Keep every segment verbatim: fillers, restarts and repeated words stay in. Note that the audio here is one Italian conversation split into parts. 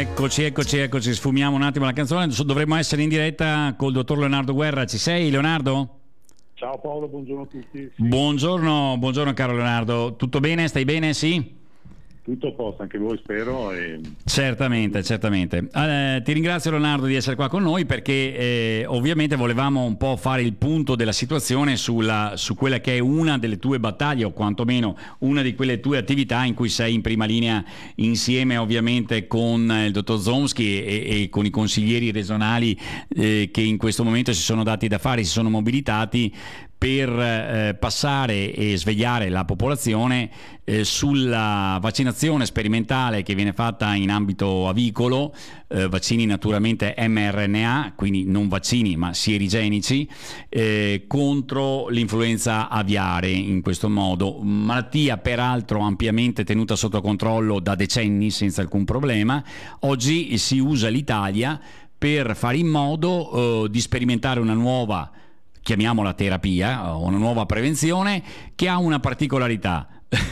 Eccoci, eccoci, eccoci, sfumiamo un attimo la canzone. Dovremmo essere in diretta col dottor Leonardo Guerra. Ci sei, Leonardo? Ciao Paolo, buongiorno a tutti. Sì. Buongiorno, buongiorno caro Leonardo. Tutto bene? Stai bene? Sì? Tutto a posto, anche voi spero. E... Certamente, certamente. Eh, ti ringrazio Leonardo di essere qua con noi perché eh, ovviamente volevamo un po' fare il punto della situazione sulla, su quella che è una delle tue battaglie o quantomeno una di quelle tue attività in cui sei in prima linea insieme ovviamente con il dottor Zomsky e, e con i consiglieri regionali eh, che in questo momento si sono dati da fare, si sono mobilitati per eh, passare e svegliare la popolazione eh, sulla vaccinazione sperimentale che viene fatta in ambito avicolo, eh, vaccini naturalmente mRNA, quindi non vaccini ma sierigenici, eh, contro l'influenza aviare in questo modo, malattia peraltro ampiamente tenuta sotto controllo da decenni senza alcun problema. Oggi si usa l'Italia per fare in modo eh, di sperimentare una nuova, chiamiamola terapia, una nuova prevenzione che ha una particolarità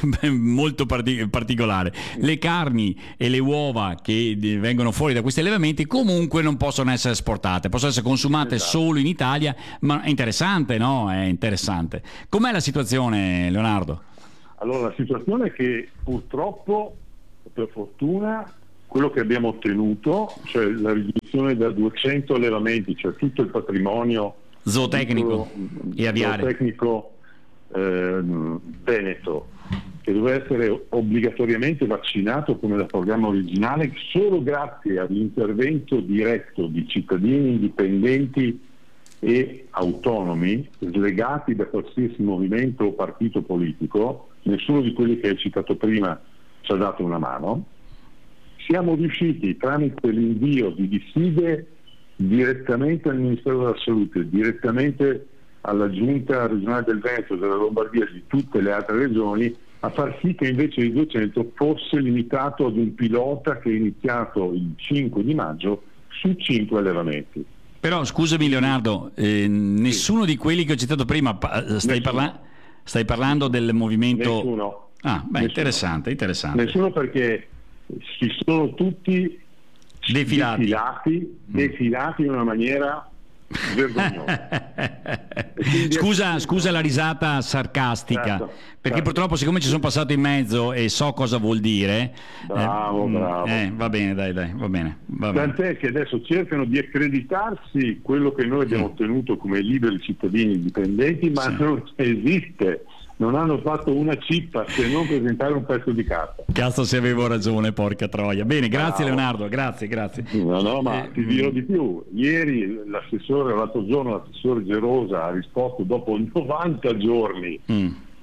molto partic- particolare. Le carni e le uova che vengono fuori da questi allevamenti comunque non possono essere esportate, possono essere consumate esatto. solo in Italia, ma è interessante, no? È interessante. Com'è la situazione, Leonardo? Allora, la situazione è che purtroppo, per fortuna, quello che abbiamo ottenuto, cioè la riduzione da duecento allevamenti, cioè tutto il patrimonio zootecnico e aviare zootecnico eh, veneto, che doveva essere obbligatoriamente vaccinato come da programma originale, solo grazie all'intervento diretto di cittadini indipendenti e autonomi slegati da qualsiasi movimento o partito politico. Nessuno di quelli che hai citato prima ci ha dato una mano. Siamo riusciti tramite l'invio di diffide direttamente al Ministero della Salute, direttamente alla Giunta regionale del Veneto, della Lombardia e di tutte le altre regioni, a far sì che invece il duecento fosse limitato ad un pilota che è iniziato il cinque di maggio su cinque allevamenti. Però scusami Leonardo, eh, nessuno di quelli che ho citato prima, stai, parla- stai parlando del movimento... Nessuno. Ah, beh, Nessuno. interessante, interessante. Nessuno, perché si sono tutti defilati, defilati, defilati in una maniera vergognosa. Quindi... Scusa, scusa la risata sarcastica, certo, perché certo. purtroppo siccome ci sono passato in mezzo e so cosa vuol dire. Bravo, eh, bravo. Eh, va bene, dai, dai, va bene. Va bene. Tant'è che adesso cercano di accreditarsi quello che noi abbiamo mm. ottenuto come liberi cittadini indipendenti, ma sì. non esiste. Non hanno fatto una cippa se non presentare un pezzo di carta. Cazzo, se avevo ragione, porca troia. Bene, grazie Bravo. Leonardo, grazie, grazie. No, no, ma eh, ti dirò di più. Ieri l'assessore, l'altro giorno l'assessore Gerosa ha risposto dopo novanta giorni mm.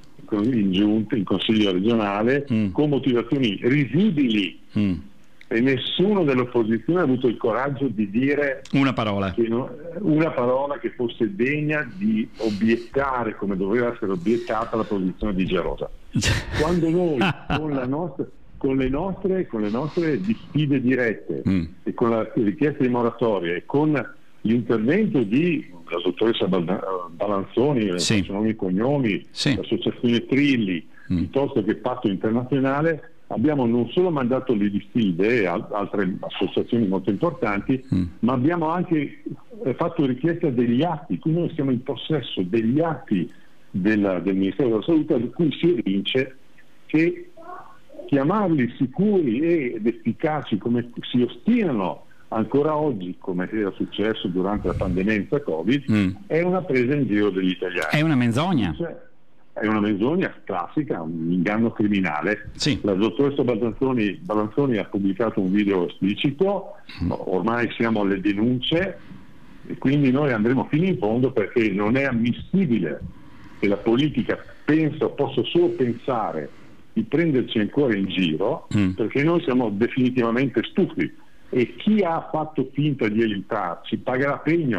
in giunta, in consiglio regionale, mm. con motivazioni risibili. Mm. E nessuno dell'opposizione ha avuto il coraggio di dire una parola che no, una parola che fosse degna di obiettare come doveva essere obiettata la posizione di Gerosa. Quando noi con, la nostra, con le nostre con le nostre diffide dirette mm. e con la richiesta di moratoria e con l'intervento di la dottoressa Balanzoni, sì. sono i cognomi, sì. l'associazione Trilli, mm. piuttosto che Patto Internazionale, abbiamo non solo mandato le diffide e altre associazioni molto importanti, mm. ma abbiamo anche fatto richiesta degli atti, quindi noi siamo in possesso degli atti della, del Ministero della Salute, da cui si evince che chiamarli sicuri ed efficaci come si ostinano ancora oggi, come era successo durante la pandemia Covid, mm. è una presa in giro degli italiani. È una menzogna. Cioè, è una menzogna classica, un inganno criminale. Sì. La dottoressa Balanzoni, Balanzoni ha pubblicato un video esplicito, mm. ormai siamo alle denunce e quindi noi andremo fino in fondo, perché non è ammissibile che la politica pensa, possa solo pensare di prenderci ancora in giro, mm. perché noi siamo definitivamente stufi e chi ha fatto finta di aiutarci pagherà pegno,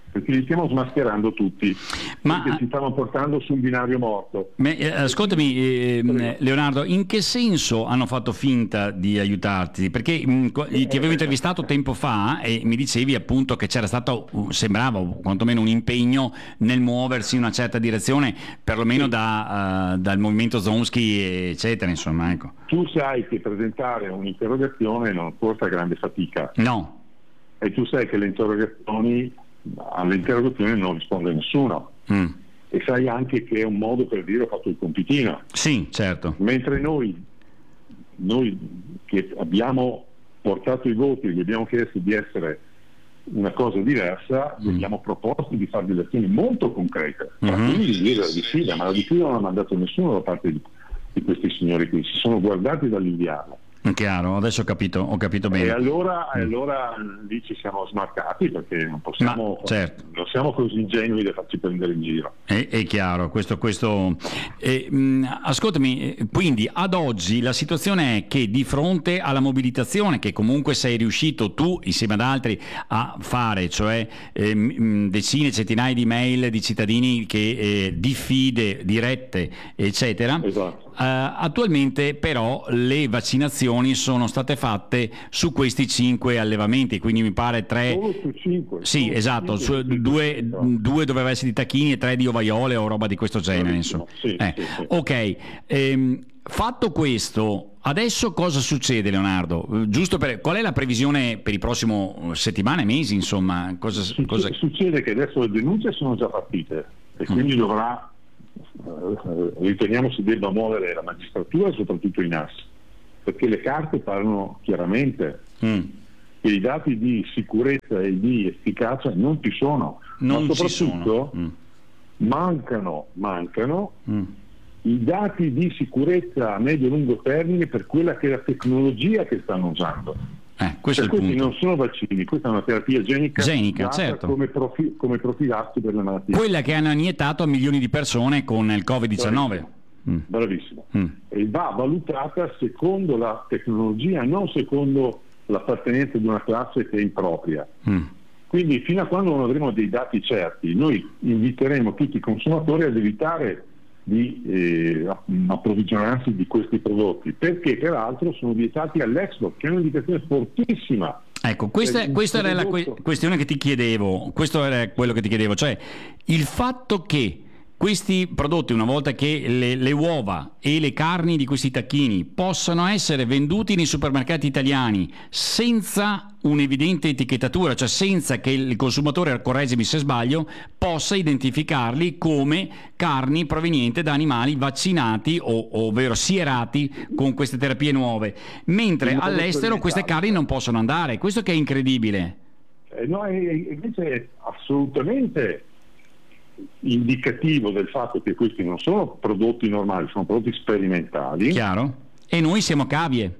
perché li stiamo smascherando tutti, ma perché ci stanno portando su un binario morto. Ma, eh, ascoltami eh, Leonardo, in che senso hanno fatto finta di aiutarti? Perché mh, ti avevo intervistato tempo fa e mi dicevi appunto che c'era stato, uh, sembrava quantomeno un impegno nel muoversi in una certa direzione, perlomeno Sì. da, uh, dal movimento Zonski eccetera, insomma, ecco. Tu sai che presentare un'interrogazione non costa grande fatica. No. E tu sai che le interrogazioni, alle interrogazioni non risponde nessuno. Mm. E sai anche che è un modo per dire ho fatto il compitino. Sì, certo. Mentre noi, noi che abbiamo portato i voti, gli abbiamo chiesto di essere una cosa diversa, gli Mm. abbiamo proposto di fare delle azioni molto concrete, tra Mhm. cui di dire la diffida, ma la diffida non ha mandato nessuno da parte di, di questi signori qui, si sono guardati dall'inviarla. Chiaro, adesso ho capito, ho capito bene. E allora, Mm. allora lì ci siamo smarcati, perché non possiamo, Ma, certo. non siamo così ingenui da farci prendere in giro. È, è chiaro, questo, questo eh, mh, ascoltami, eh, quindi ad oggi la situazione è che di fronte alla mobilitazione che comunque sei riuscito tu insieme ad altri a fare, cioè eh, mh, decine, centinaia di mail di cittadini che eh, diffide, dirette, eccetera. Esatto. Uh, attualmente però le vaccinazioni sono state fatte su questi cinque allevamenti, quindi mi pare tre... Solo su cinque. Sì, Solo esatto, su cinque, su, sì, due, sì, due doveva essere di tacchini e tre di ovaiole o roba di questo genere. Insomma. Sì, Eh, sì, sì. Ok, ehm, fatto questo, adesso cosa succede, Leonardo? Eh, Giusto per, qual è la previsione per i prossimi settimane, mesi, insomma? Cosa, Succe- cosa... Succede che adesso le denunce sono già partite e quindi Mm. dovrà, eh, riteniamo si debba muovere la magistratura e soprattutto i N A S, perché le carte parlano chiaramente Mm. che i dati di sicurezza e di efficacia non ci sono, Non ma ci soprattutto sono. Mm. mancano, mancano Mm. i dati di sicurezza a medio-lungo termine per quella che è la tecnologia che stanno usando. Eh, questo Cioè, è il questi punto. non sono vaccini, questa è una terapia genica, Genica, data certo. come, profi- come profilassi per le malattie. Quella che hanno iniettato a milioni di persone con il covid diciannove. Mm. Bravissimo. Mm. E va valutata secondo la tecnologia, non secondo l'appartenenza di una classe che è impropria. Mm. Quindi fino a quando non avremo dei dati certi, noi inviteremo tutti i consumatori ad evitare di eh, approvvigionarsi di questi prodotti, perché peraltro sono vietati all'export, che è un'indicazione fortissima. Ecco, questa, Eh, questa il era la que- prodotto- questione che ti chiedevo, questo era quello che ti chiedevo, cioè il fatto che questi prodotti, una volta che le, le uova e le carni di questi tacchini possano essere venduti nei supermercati italiani senza un'evidente etichettatura, cioè senza che il consumatore, correggimi se sbaglio, possa identificarli come carni provenienti da animali vaccinati o, ovvero sierati con queste terapie nuove, mentre In modo all'estero queste sperimentato. carni non possono andare. Questo che è incredibile. Eh, no, è, invece è assolutamente indicativo del fatto che questi non sono prodotti normali, sono prodotti sperimentali. Chiaro? E noi siamo cavie.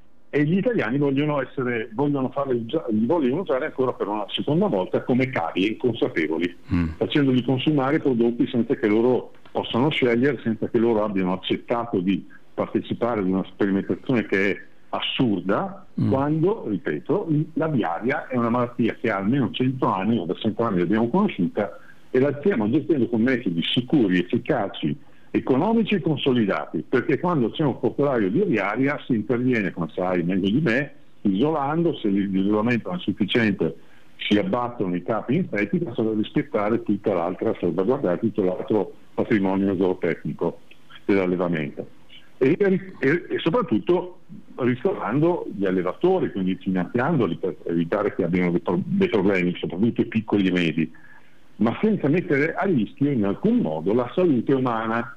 E gli italiani vogliono essere, vogliono farli, li vogliono usare ancora per una seconda volta come cavie inconsapevoli, Mm. facendoli consumare prodotti senza che loro possano scegliere, senza che loro abbiano accettato di partecipare ad una sperimentazione che è assurda, Mm. quando, ripeto, la viaria è una malattia che ha almeno cento anni, o da cento anni l'abbiamo conosciuta, e la stiamo gestendo con metodi sicuri, efficaci, economici e consolidati, perché quando c'è un focolaio di viaria si interviene, come sai meglio di me, isolando, se l'isolamento non è sufficiente si abbattono i capi infetti per rispettare tutta l'altra, salvaguardare tutto l'altro patrimonio zootecnico dell'allevamento. E, e, e soprattutto ristorando gli allevatori, quindi finanziandoli per evitare che abbiano dei, pro- dei problemi, soprattutto i piccoli e medi, ma senza mettere a rischio in alcun modo la salute umana.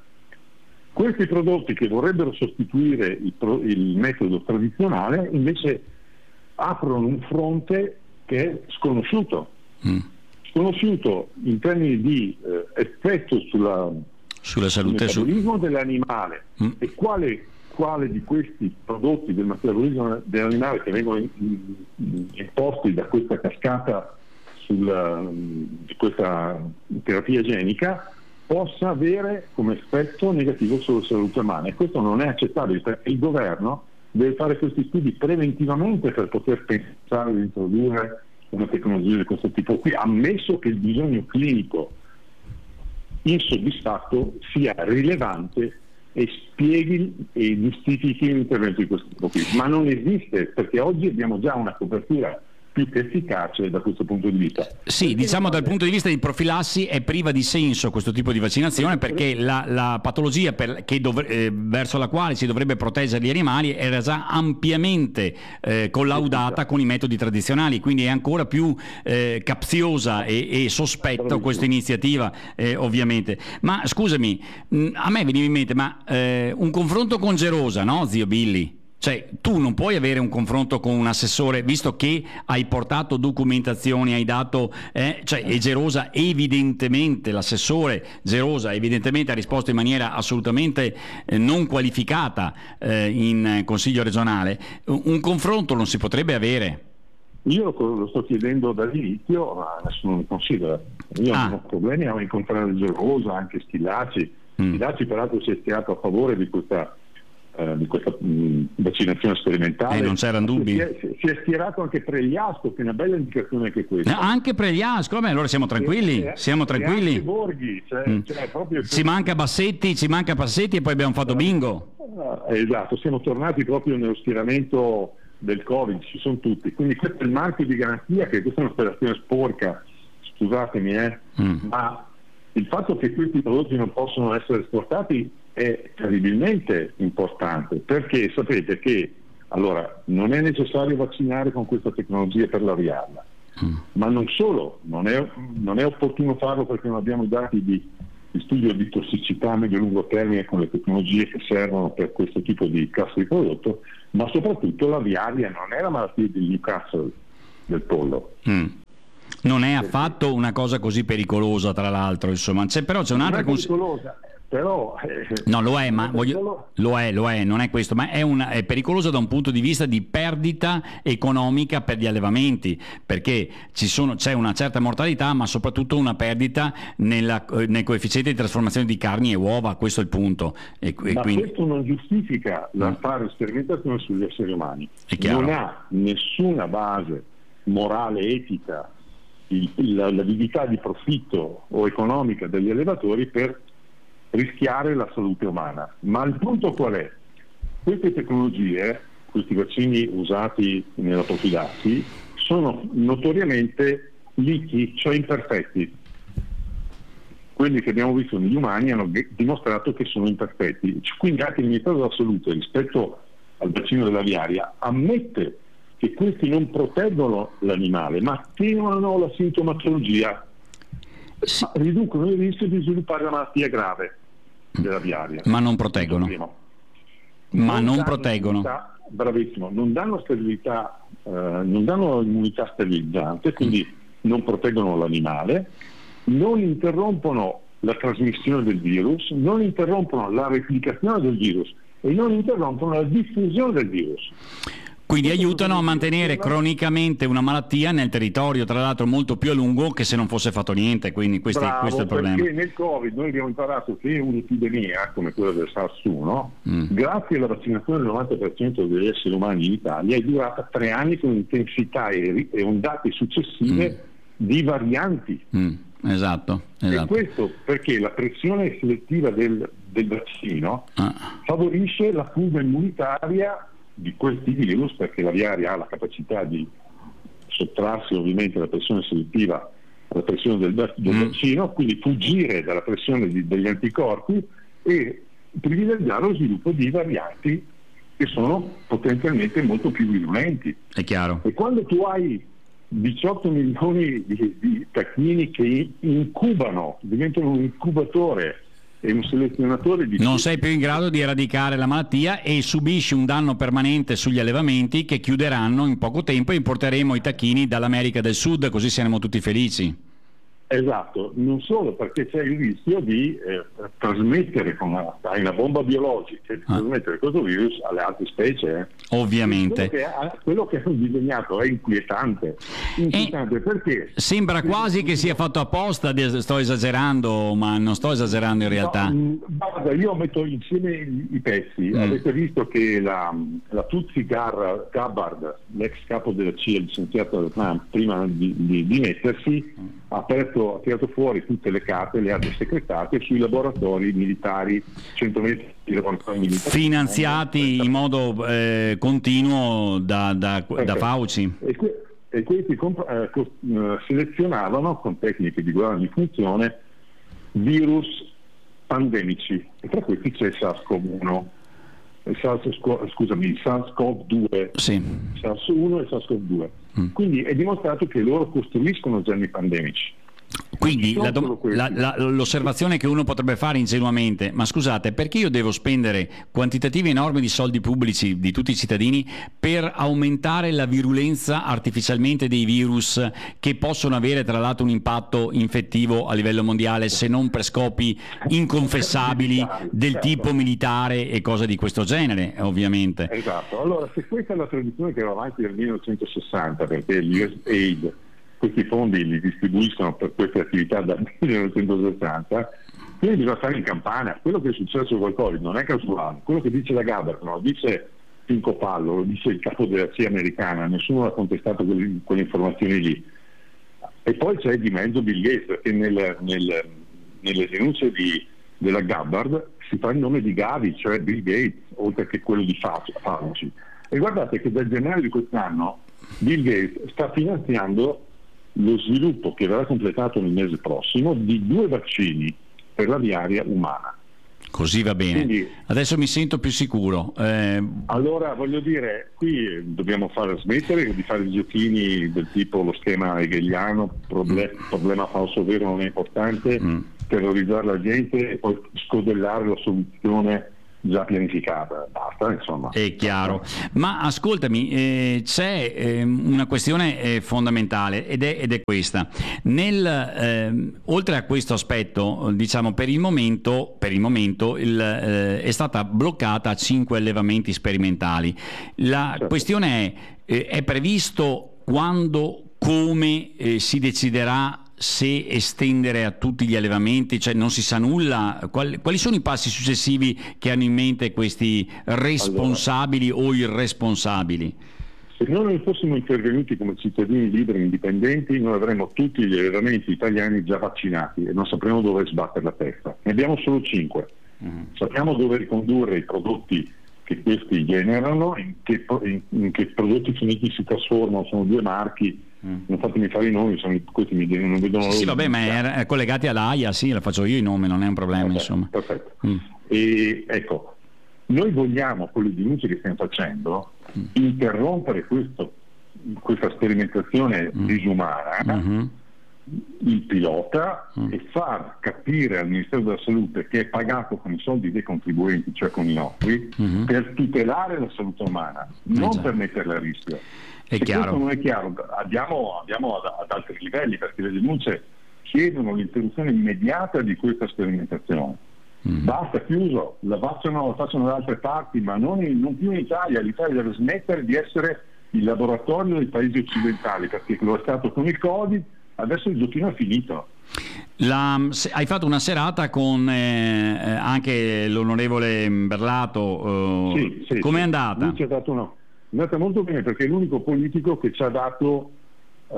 Questi prodotti che vorrebbero sostituire il, pro- il metodo tradizionale invece aprono un fronte che è sconosciuto, Mm. sconosciuto in termini di eh, effetto sulla, Sulla sul salute, su... metabolismo dell'animale. Mm. E quale, quale di questi prodotti del metabolismo dell'animale che vengono in- in- imposti da questa cascata sul, di questa terapia genica possa avere come effetto negativo sulla salute umana, e questo non è accettabile, perché il governo deve fare questi studi preventivamente per poter pensare di introdurre una tecnologia di questo tipo qui, ammesso che il bisogno clinico insoddisfatto sia rilevante e spieghi e giustifichi un intervento di questo tipo qui. Ma non esiste, perché oggi abbiamo già una copertura più che efficace da questo punto di vista. Sì, perché diciamo dal punto di vista di profilassi è priva di senso questo tipo di vaccinazione, perché la, la patologia per, che dovre, eh, verso la quale si dovrebbe proteggere gli animali era già ampiamente eh, collaudata con i metodi tradizionali, quindi è ancora più eh, capziosa e, e sospetta questa iniziativa eh, ovviamente. Ma scusami, mh, a me veniva in mente, ma eh, un confronto con Gerosa, no, zio Billy? Cioè, tu non puoi avere un confronto con un assessore, visto che hai portato documentazioni, hai dato, eh, cioè, e Gerosa evidentemente, l'assessore Gerosa evidentemente ha risposto in maniera assolutamente eh, non qualificata eh, in Consiglio regionale. Un, un confronto non si potrebbe avere. Io lo sto chiedendo dall'inizio, ma nessuno mi considera. Io Ah. non ho problemi a incontrare Gerosa, anche Schillaci. Mm. Schillaci peraltro si è schierato a favore di questa Eh, di questa mh, vaccinazione sperimentale. Eh, non c'erano dubbi. Si è, si è schierato anche Pregliasco, che è una bella indicazione anche questa. No, anche Pregliasco, vabbè, allora siamo tranquilli, E- e- siamo e tranquilli. anche Borghi, cioè, Mm. cioè, proprio Ci manca Bassetti, ci manca Bassetti e poi abbiamo fatto bingo. Eh, esatto, siamo tornati proprio nello schieramento del Covid, ci sono tutti. Quindi questo è il marchio di garanzia, che questa è un'operazione sporca, scusatemi, eh, Mm. ma il fatto che questi prodotti non possono essere esportati è terribilmente importante, perché sapete che allora non è necessario vaccinare con questa tecnologia per l'aviarla, mm. ma non solo, non è, non è opportuno farlo perché non abbiamo i dati di, di studio di tossicità a medio-lungo termine con le tecnologie che servono per questo tipo di classe di prodotto, ma soprattutto l'aviaria non è la malattia di Newcastle del pollo. Mm. Non è affatto una cosa così pericolosa, tra l'altro, insomma. C'è, però c'è un'altra non è pericolosa, però eh, no, lo è, ma voglio, lo è, lo è, non è questo, ma è, una, è pericoloso da un punto di vista di perdita economica per gli allevamenti, perché ci sono, c'è una certa mortalità, ma soprattutto una perdita nella, nel coefficiente di trasformazione di carni e uova, questo è il punto. E, ma e quindi... questo non giustifica la fare sperimentazione sugli esseri umani. È chiaro. Non ha nessuna base morale, etica, il, la, l'avidità di profitto o economica degli allevatori per rischiare la salute umana. Ma il punto qual è? Queste tecnologie, questi vaccini usati nella profilassi, sono notoriamente lichi, cioè imperfetti. Quelli che abbiamo visto negli umani hanno dimostrato che sono imperfetti. Quindi anche il Ministero della Salute, rispetto al vaccino dell'aviaria, ammette che questi non proteggono l'animale, ma attenuano la sintomatologia, sì. riducono il rischio di sviluppare la malattia grave dell'aviaria. Ma non proteggono. Ma non, non proteggono. Bravissimo, non danno sterilità, eh, non danno immunità sterilizzante, quindi non proteggono l'animale, non interrompono la trasmissione del virus, non interrompono la replicazione del virus e non interrompono la diffusione del virus. Quindi aiutano a mantenere cronicamente una malattia nel territorio, tra l'altro molto più a lungo che se non fosse fatto niente, quindi questo, Bravo, questo è il problema. Perché nel Covid noi abbiamo imparato che un'epidemia come quella del SARS uno, mm. grazie alla vaccinazione del novanta per cento degli esseri umani in Italia, è durata tre anni con intensità e, e ondate successive mm. di varianti. Mm. Esatto, esatto. E questo perché la pressione selettiva del, del vaccino ah. favorisce la fuga immunitaria di questi virus, perché l'aviaria ha la capacità di sottrarsi ovviamente alla pressione selettiva, alla pressione del, del mm. vaccino, quindi fuggire dalla pressione di, degli anticorpi e privilegiare lo sviluppo di varianti che sono potenzialmente molto più virulenti. È chiaro. E quando tu hai diciotto milioni di, di tacchini che incubano, diventano un incubatore e un selezionatore di... Non sei più in grado di eradicare la malattia e subisci un danno permanente sugli allevamenti che chiuderanno in poco tempo e importeremo i tacchini dall'America del Sud, così saremo tutti felici. Esatto, non solo, perché c'è il rischio di eh, trasmettere con una, una bomba biologica, di ah. trasmettere questo virus alle altre specie. Ovviamente. Quello che, ha, quello che hanno disegnato è inquietante. inquietante perché sembra quasi che sia fatto apposta, sto esagerando, ma non sto esagerando in realtà. No, guarda, io metto insieme i, i pezzi. Mm. Avete visto che la, la Tulsi Gabbard, l'ex capo della C I A, licenziata da Trump, prima di, di, di mettersi, mm. ha, aperto, ha tirato fuori tutte le carte, le ha desecretate sui laboratori militari, centoventi laboratori militari finanziati in modo eh, continuo da, da, da Fauci. E, que- e questi comp- eh, co- eh, selezionavano con tecniche di guardia di funzione virus pandemici, e tra questi c'è il SARS-CoV uno, il SARS, scusami, il SARS-CoV due, sì. SARS uno e SARS-CoV due. Mm. Quindi è dimostrato che loro costruiscono germi pandemici. Quindi la dom- la, la, l'osservazione che uno potrebbe fare ingenuamente: ma scusate, perché io devo spendere quantitativi enormi di soldi pubblici di tutti i cittadini per aumentare la virulenza artificialmente dei virus che possono avere tra l'altro un impatto infettivo a livello mondiale, se non per scopi inconfessabili del tipo militare e cose di questo genere, ovviamente. Esatto. Allora, se questa è la tradizione che va avanti dal millenovecentosessanta, perché gli U S A I D questi fondi li distribuiscono per queste attività dal millenovecentosessanta, quindi bisogna stare in campana. Quello che è successo col Covid non è casuale, quello che dice la Gabbard non lo dice Pinco Pallo, lo dice il capo della C I A americana, nessuno ha contestato quelle, quelle informazioni lì. E poi c'è di mezzo Bill Gates, perché nel, nel, nelle denunce di, della Gabbard si fa il nome di Gavi, cioè Bill Gates, oltre che quello di Fauci. E guardate che dal gennaio di quest'anno Bill Gates sta finanziando lo sviluppo, che verrà completato nel mese prossimo, di due vaccini per la viaria umana. Così va bene. Quindi, adesso mi sento più sicuro. Eh... Allora, voglio dire, qui dobbiamo fare smettere di fare i giochini del tipo lo schema hegeliano, problem- mm. problema falso vero non è importante, mm. terrorizzare la gente e poi scodellare la soluzione già pianificata, basta, insomma. È chiaro. Ma ascoltami, eh, c'è eh, una questione eh, fondamentale ed è, ed è questa. Nel, eh, oltre a questo aspetto, diciamo, per il momento, per il momento il, eh, è stata bloccata a cinque allevamenti sperimentali. La certo. questione è, eh, è previsto quando, come eh, si deciderà se estendere a tutti gli allevamenti, cioè non si sa nulla? Quali, quali sono i passi successivi che hanno in mente questi responsabili allora, o irresponsabili? Se noi fossimo intervenuti come cittadini liberi e indipendenti, noi avremmo tutti gli allevamenti italiani già vaccinati e non sapremo dove sbattere la testa. Ne abbiamo solo cinque. Mm. Sappiamo dove ricondurre i prodotti che questi generano, in che, in, in che prodotti finiti si trasformano, sono due marchi. Mm. Non fatemi fare i nomi, sono, questi mi non vedono. Sì, sì vabbè, ma è collegati all'A I A, sì, la faccio io i nomi, non è un problema, okay, insomma. Perfetto. Mm. E ecco, noi vogliamo, con le denunce che stiamo facendo, mm. interrompere questo, questa sperimentazione mm. disumana, mm-hmm. il pilota, mm. e far capire al Ministero della Salute, che è pagato con i soldi dei contribuenti, cioè con i nostri, mm-hmm. per tutelare la salute umana, non eh per metterla a rischio. È Se chiaro. questo non è chiaro, andiamo, andiamo ad, ad altri livelli, perché le denunce chiedono l'interruzione immediata di questa sperimentazione. Mm. Basta, chiuso, la facciano, la facciano da altre parti, ma non, in, non più in Italia. L'Italia deve smettere di essere il laboratorio dei paesi occidentali, perché lo è stato con il Covid, adesso il giochino è finito. La, hai fatto una serata con eh, anche l'onorevole Berlato, eh, sì, sì, com'è sì. andata? Lui ci ha dato una... È andata molto bene, perché è l'unico politico che ci ha dato uh,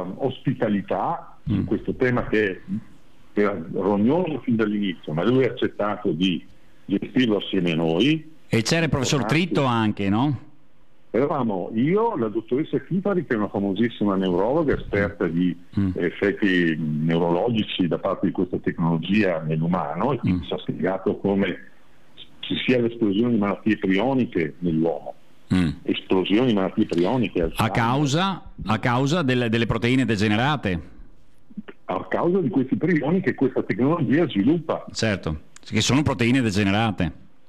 ospitalità mm. su questo tema che era rognoso fin dall'inizio, ma lui ha accettato di gestirlo assieme a noi. E c'era il professor Tritto anche, no? Eravamo io, la dottoressa Chipari, che è una famosissima neurologa, esperta di mm. effetti neurologici da parte di questa tecnologia nell'umano, e quindi mm. ci ha spiegato come ci sia l'esplosione di malattie prioniche nell'uomo. Mm. Esplosioni di malattie prioniche a causa, a causa delle, delle proteine degenerate, a causa di questi prioni che questa tecnologia sviluppa. Certo, che sono proteine degenerate,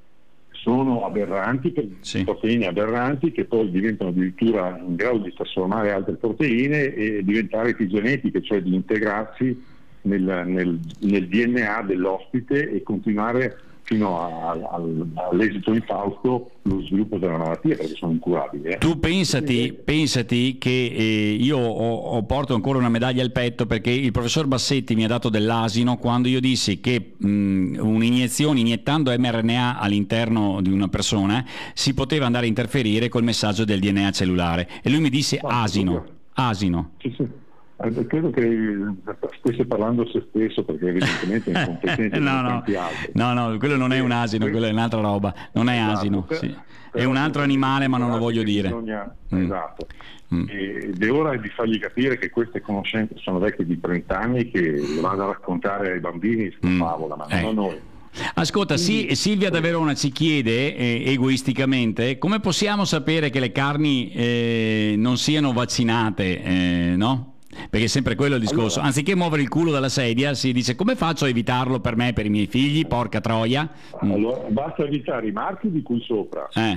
sono aberranti, sì. proteine aberranti che poi diventano addirittura in grado di trasformare altre proteine e diventare epigenetiche, cioè di integrarsi nel, nel, nel D N A dell'ospite e continuare fino a, a, all'esito infausto lo sviluppo della malattia, perché sono incurabili. Eh. Tu pensati, pensati che eh, io ho, ho porto ancora una medaglia al petto, perché il professor Bassetti mi ha dato dell'asino quando io dissi che mh, un'iniezione, iniettando emiranna all'interno di una persona, si poteva andare a interferire col messaggio del D N A cellulare, e lui mi disse No, asino, asino. Sì, sì. Eh, Credo che stesse parlando se stesso, perché evidentemente è incompetente. no, no, no, no, quello non è un asino, quello è un'altra roba, non è Esatto, asino, per- sì. È però un altro animale, ma non lo voglio che dire. bisogna- Mm. Esatto. Mm. Ed è ora di fargli capire che queste conoscenze sono vecchie di trenta anni, che le vanno a raccontare ai bambini sta Mm. favola, ma non Eh. a noi. Ascolta, sì, Silvia da Verona ci chiede eh, egoisticamente come possiamo sapere che le carni eh, non siano vaccinate, eh, no? Perché è sempre quello il discorso. Allora- Anziché muovere il culo dalla sedia, si dice come faccio a evitarlo per me e per i miei figli, porca troia. Mm. Allora, basta evitare i marchi di cui sopra Eh.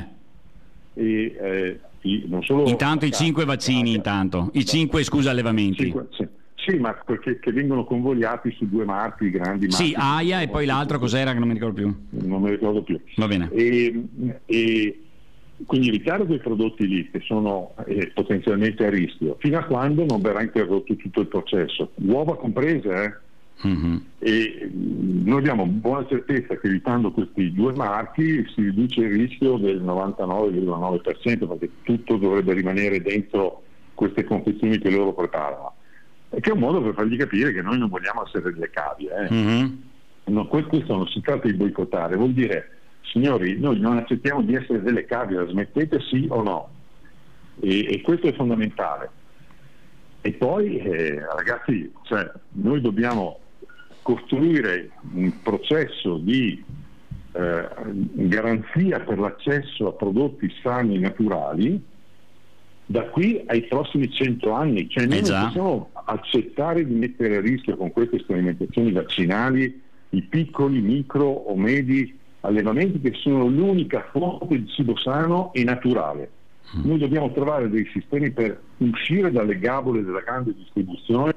e eh, i- non solo Intanto i la cinque carne, vaccini, anche- intanto. I cinque, scusa, allevamenti. Cinque, sì. Sì, ma perché che vengono convogliati su due marchi grandi. Sì, marchi, Aia e poi l'altro cos'era che non mi ricordo più. Non mi ricordo più. Va bene. E, e quindi evitare quei prodotti lì che sono eh, potenzialmente a rischio, fino a quando non verrà interrotto tutto il processo, uova comprese. Eh? Mhm. E mh, noi abbiamo buona certezza che evitando questi due marchi si riduce il rischio del novantanove virgola nove per cento, perché tutto dovrebbe rimanere dentro queste confezioni che loro preparano. E che è un modo per fargli capire che noi non vogliamo essere delle cavie. Eh. Mhm. No, questo non si tratta di boicottare, vuol dire, signori, noi non accettiamo di essere delle cavie, smettete sì o no. E, e questo è fondamentale. E poi, eh, ragazzi, cioè, noi dobbiamo costruire un processo di eh, garanzia per l'accesso a prodotti sani e naturali da qui ai prossimi cento anni. Cioè, noi Eh non già. possiamo accettare di mettere a rischio con queste sperimentazioni vaccinali i piccoli, micro o medi allevamenti che sono l'unica fonte di cibo sano e naturale. Noi dobbiamo trovare dei sistemi per uscire dalle gabole della grande distribuzione